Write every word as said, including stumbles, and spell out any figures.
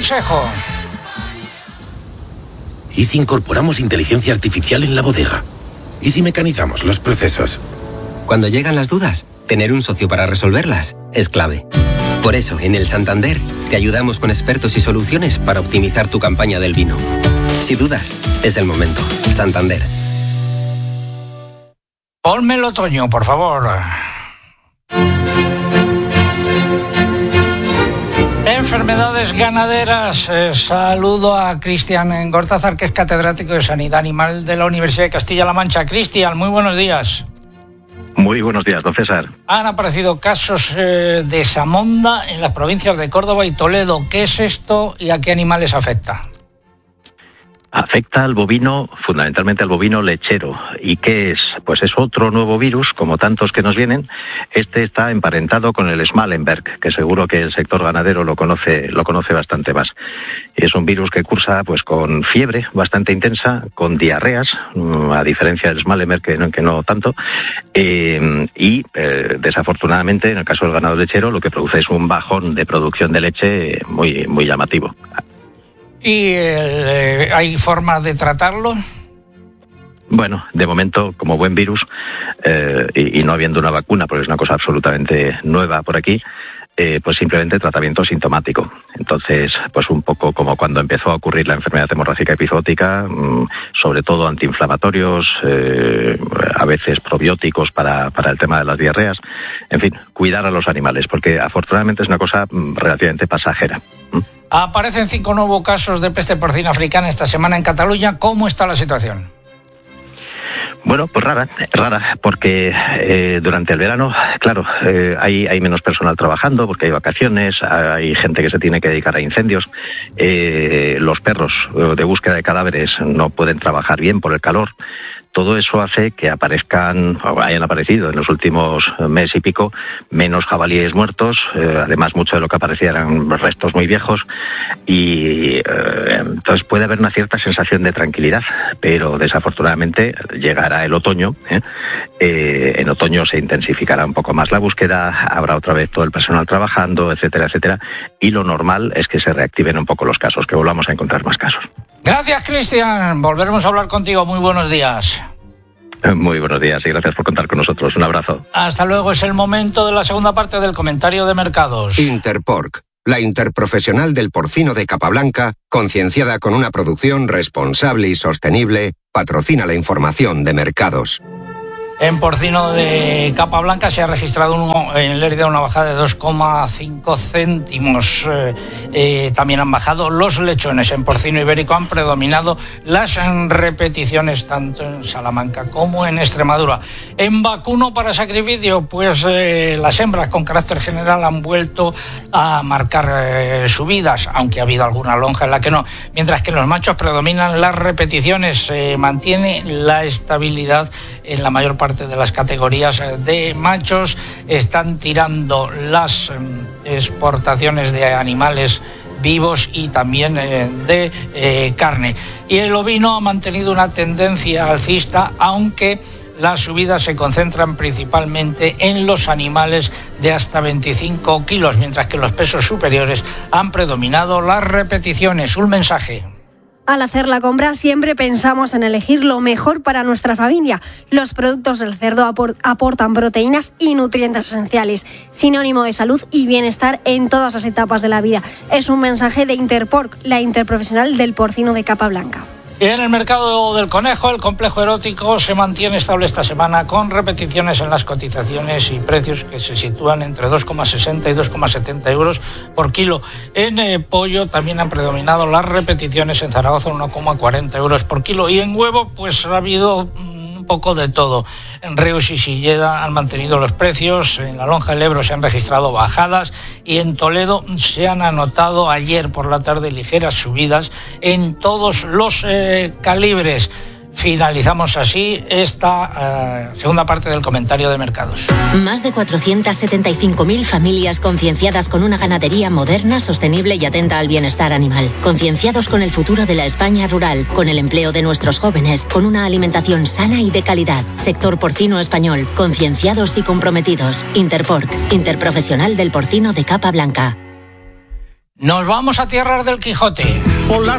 consejo. ¿Y si incorporamos inteligencia artificial en la bodega? ¿Y si mecanizamos los procesos? Cuando llegan las dudas, tener un socio para resolverlas es clave. Por eso, en el Santander, te ayudamos con expertos y soluciones para optimizar tu campaña del vino. Si dudas, es el momento. Santander. Ponme el otoño, por favor. Enfermedades ganaderas. Eh, saludo a Cristian Gortázar, que es catedrático de Sanidad Animal de la Universidad de Castilla-La Mancha. Cristian, muy buenos días. Muy buenos días, don César. Han aparecido casos eh, de Samonda en las provincias de Córdoba y Toledo. ¿Qué es esto y a qué animales afecta? Afecta al bovino, fundamentalmente al bovino lechero. ¿Y qué es? Pues es otro nuevo virus, como tantos que nos vienen. Este está emparentado con el Schmallenberg, que seguro que el sector ganadero lo conoce, lo conoce bastante más. Es un virus que cursa pues con fiebre bastante intensa, con diarreas, a diferencia del Schmallenberg, que no, que no tanto, eh, y eh, desafortunadamente, en el caso del ganado lechero, lo que produce es un bajón de producción de leche muy, muy llamativo. ¿Y eh, hay formas de tratarlo? Bueno, de momento, como buen virus, eh, y, y no habiendo una vacuna, porque es una cosa absolutamente nueva por aquí, eh, pues simplemente tratamiento sintomático. Entonces, pues un poco como cuando empezó a ocurrir la enfermedad hemorrágica epizootica, mmm, sobre todo antiinflamatorios, eh, a veces probióticos para, para el tema de las diarreas. En fin, cuidar a los animales, porque afortunadamente es una cosa mmm, relativamente pasajera. ¿Mm? Aparecen cinco nuevos casos de peste porcina africana esta semana en Cataluña. ¿Cómo está la situación? Bueno, pues rara, rara, porque eh, durante el verano, claro, eh, hay, hay menos personal trabajando porque hay vacaciones, hay gente que se tiene que dedicar a incendios, eh, los perros de búsqueda de cadáveres no pueden trabajar bien por el calor. Todo eso hace que aparezcan, o hayan aparecido en los últimos mes y pico, menos jabalíes muertos, eh, además mucho de lo que aparecía eran restos muy viejos, y eh, entonces puede haber una cierta sensación de tranquilidad, pero desafortunadamente llegará el otoño, ¿eh? Eh, en otoño se intensificará un poco más la búsqueda, habrá otra vez todo el personal trabajando, etcétera, etcétera, y lo normal es que se reactiven un poco los casos, que volvamos a encontrar más casos. Gracias, Cristian. Volveremos a hablar contigo. Muy buenos días. Muy buenos días y gracias por contar con nosotros. Un abrazo. Hasta luego. Es el momento de la segunda parte del comentario de mercados. Interpork, la interprofesional del porcino de Capablanca, concienciada con una producción responsable y sostenible, patrocina la información de mercados. En porcino de Capablanca se ha registrado un, en Lérida una bajada de dos coma cinco céntimos. Eh, eh, también han bajado los lechones. En porcino ibérico han predominado las repeticiones tanto en Salamanca como en Extremadura. En vacuno para sacrificio, pues eh, las hembras con carácter general han vuelto a marcar eh, subidas, aunque ha habido alguna lonja en la que no. Mientras que en los machos predominan las repeticiones, se eh, mantiene la estabilidad en la mayor parte parte de las categorías de machos. Están tirando las exportaciones de animales vivos y también eh, de eh, carne. Y el ovino ha mantenido una tendencia alcista, aunque las subidas se concentran principalmente en los animales de hasta veinticinco kilos, mientras que en los pesos superiores han predominado las repeticiones. Un mensaje. Al hacer la compra siempre pensamos en elegir lo mejor para nuestra familia. Los productos del cerdo aport- aportan proteínas y nutrientes esenciales, sinónimo de salud y bienestar en todas las etapas de la vida. Es un mensaje de Interpork, la interprofesional del porcino de Capablanca. Y en el mercado del conejo, el complejo erótico se mantiene estable esta semana con repeticiones en las cotizaciones y precios que se sitúan entre dos coma sesenta y dos coma setenta euros por kilo. En eh, pollo también han predominado las repeticiones en Zaragoza, uno coma cuarenta euros por kilo. Y en huevo, pues ha habido un poco de todo. En Reus y Silleda han mantenido los precios, en la lonja del Ebro se han registrado bajadas y en Toledo se han anotado ayer por la tarde ligeras subidas en todos los eh, calibres. Finalizamos así esta uh, segunda parte del comentario de mercados. Más de cuatrocientas setenta y cinco mil familias concienciadas con una ganadería moderna, sostenible y atenta al bienestar animal. Concienciados con el futuro de la España rural, con el empleo de nuestros jóvenes, con una alimentación sana y de calidad. Sector porcino español, concienciados y comprometidos. Interpork, interprofesional del porcino de Capablanca. Nos vamos a Tierras del Quijote. Por la